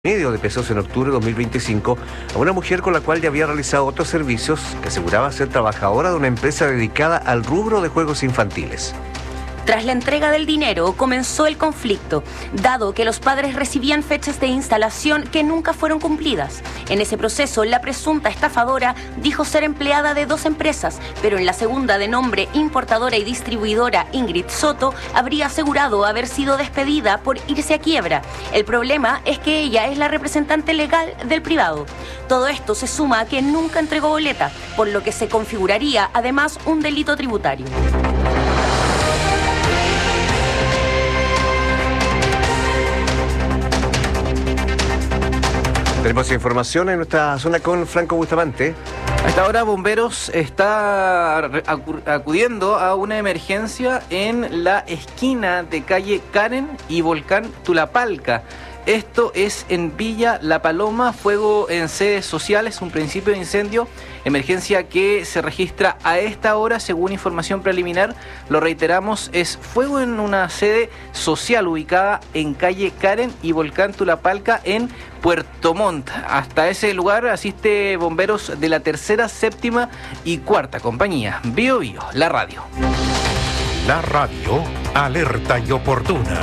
medio de pesos en octubre de 2025 a una mujer con la cual ya había realizado otros servicios que aseguraba ser trabajadora de una empresa dedicada al rubro de juegos infantiles. Tras la entrega del dinero comenzó el conflicto, dado que los padres recibían fechas de instalación que nunca fueron cumplidas. En ese proceso, la presunta estafadora dijo ser empleada de dos empresas, pero en la segunda, de nombre importadora y distribuidora Ingrid Soto, habría asegurado haber sido despedida por irse a quiebra. El problema es que ella es la representante legal del privado. Todo esto se suma a que nunca entregó boleta, por lo que se configuraría además un delito tributario. Tenemos información en nuestra zona con Franco Bustamante. A esta hora, Bomberos está acudiendo a una emergencia en la esquina de calle Karen y Volcán Tulapalca. Esto es en Villa La Paloma, fuego en sedes sociales, un principio de incendio, emergencia que se registra a esta hora, según información preliminar. Lo reiteramos, es fuego en una sede social ubicada en calle Karen y Volcán Tulapalca en Puerto Montt. Hasta ese lugar asiste bomberos de la tercera, séptima y cuarta compañía. Bio Bio, la radio. La radio, alerta y oportuna.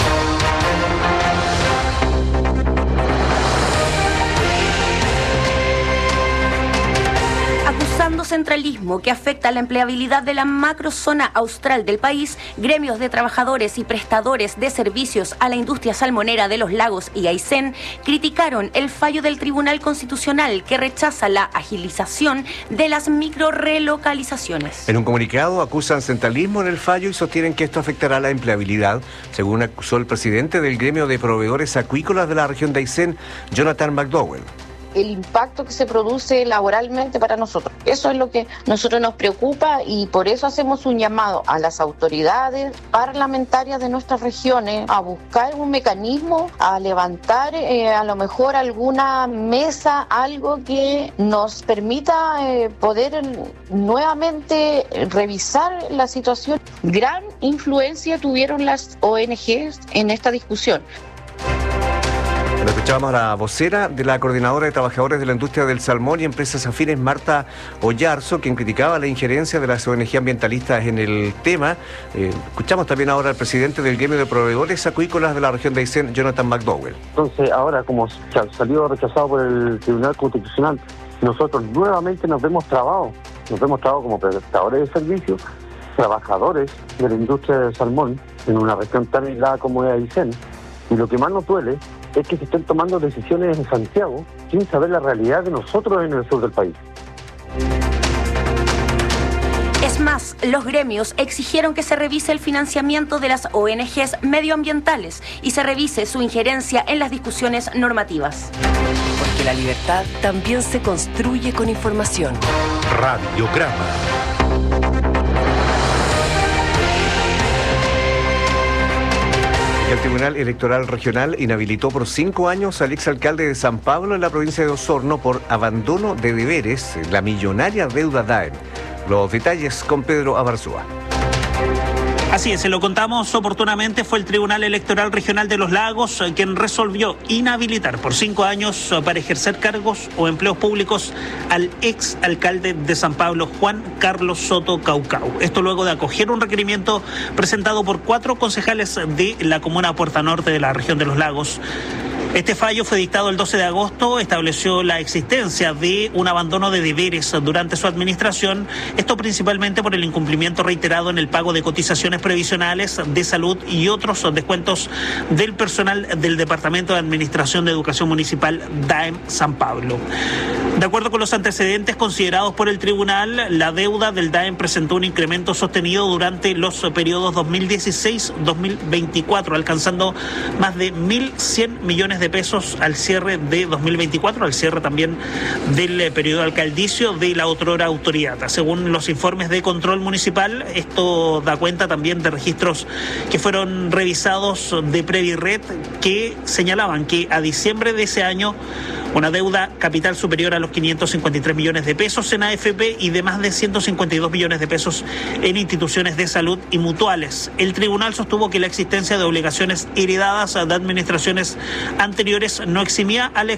Acusando centralismo que afecta la empleabilidad de la macrozona austral del país, gremios de trabajadores y prestadores de servicios a la industria salmonera de Los Lagos y Aysén criticaron el fallo del Tribunal Constitucional que rechaza la agilización de las microrelocalizaciones. En un comunicado acusan centralismo en el fallo y sostienen que esto afectará la empleabilidad, según acusó el presidente del gremio de proveedores acuícolas de la región de Aysén, Jonathan McDowell. El impacto que se produce laboralmente para nosotros. Eso es lo que a nosotros nos preocupa y por eso hacemos un llamado a las autoridades parlamentarias de nuestras regiones a buscar un mecanismo, a levantar a lo mejor alguna mesa, algo que nos permita poder nuevamente revisar la situación. Gran influencia tuvieron las ONGs en esta discusión. Escuchábamos a la vocera de la Coordinadora de Trabajadores de la Industria del Salmón y Empresas Afines, Marta Ollarzo, quien criticaba la injerencia de las ONG ambientalistas en el tema. Escuchamos también ahora al presidente del gremio de proveedores acuícolas de la región de Aysén, Jonathan McDowell. Entonces, ahora, como salió rechazado por el Tribunal Constitucional, nosotros nuevamente nos vemos trabados como prestadores de servicios, trabajadores de la industria del salmón en una región tan aislada como es Aysén. Y lo que más nos duele es que se estén tomando decisiones en Santiago sin saber la realidad de nosotros en el sur del país. Es más, los gremios exigieron que se revise el financiamiento de las ONGs medioambientales y se revise su injerencia en las discusiones normativas. Porque la libertad también se construye con información. Radiograma. El Tribunal Electoral Regional inhabilitó por 5 años al exalcalde de San Pablo en la provincia de Osorno por abandono de deberes en la millonaria deuda DAEM. Los detalles con Pedro Abarzúa. Así es, se lo contamos oportunamente, fue el Tribunal Electoral Regional de Los Lagos quien resolvió inhabilitar por 5 años para ejercer cargos o empleos públicos al ex alcalde de San Pablo, Juan Carlos Soto Caucau. Esto luego de acoger un requerimiento presentado por 4 concejales de la comuna Puerta Norte de la región de Los Lagos. Este fallo fue dictado el 12 de agosto, estableció la existencia de un abandono de deberes durante su administración, esto principalmente por el incumplimiento reiterado en el pago de cotizaciones previsionales de salud y otros descuentos del personal del Departamento de Administración de Educación Municipal DAEM San Pablo. De acuerdo con los antecedentes considerados por el tribunal, la deuda del DAEM presentó un incremento sostenido durante los periodos 2016-2024, alcanzando más de 1.100 millones de pesos al cierre de 2024, al cierre también del periodo alcaldicio de la otrora autoridad. Según los informes de control municipal, esto da cuenta también de registros que fueron revisados de Previred que señalaban que a diciembre de ese año una deuda capital superior a los 553 millones de pesos en AFP y de más de 152 millones de pesos en instituciones de salud y mutuales. El tribunal sostuvo que la existencia de obligaciones heredadas de administraciones anteriores no eximía al